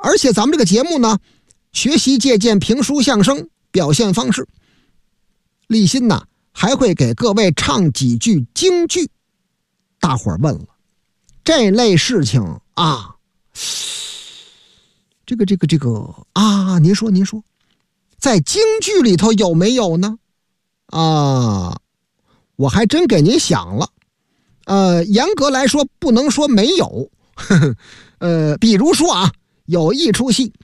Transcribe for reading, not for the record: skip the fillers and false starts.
而且咱们这个节目呢，学习借鉴评书相声表现方式，立新呢还会给各位唱几句京剧。大伙儿问了，这类事情啊，这个啊，您说在京剧里头有没有呢？啊，我还真给您想了。严格来说不能说没有，比如说啊，有一出戏